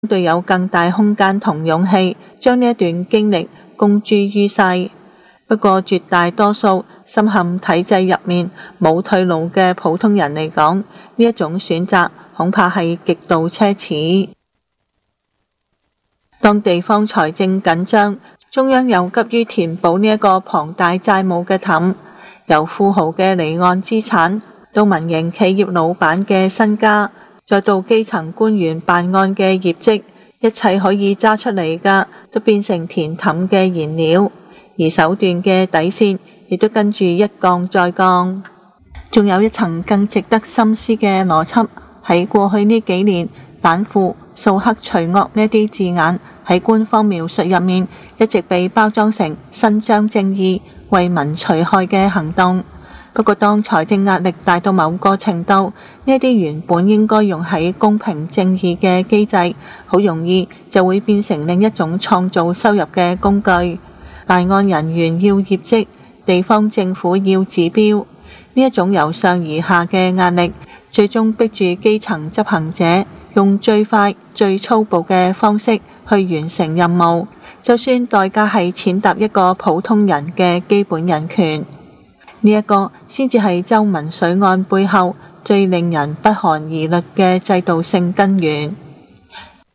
對有更大空間同勇氣將呢一段經歷公諸於世。不過絕大多數深陷體制入面冇退路嘅普通人嚟講，呢一種選擇恐怕係極度奢侈。當地方財政緊張，中央又急於填補呢一個龐大債務嘅氹，由富豪嘅離岸資產到民營企業老闆嘅身家，再到基層官員辦案嘅業績，一切可以揸出嚟㗎都變成填氹嘅燃料，而手段嘅底線亦都跟住一降再降。仲有一層更值得深思嘅邏輯，喺過去呢幾年，反腐、掃黑除惡呢啲字眼喺官方描述入面一直被包裝成伸張正義、為民除害嘅行動。不過當財政壓力大到某個程度，呢啲原本應該用喺公平正義嘅機制，好容易就會變成另一種創造收入嘅工具。辦案人員要業績，地方政府要指標，呢一種由上而下嘅壓力，最終逼住基層執行者用最快最粗暴嘅方式去完成任務，就算代價係踐踏一個普通人嘅基本人權。呢一個先至係周民水案背後最令人不寒而慄嘅制度性根源。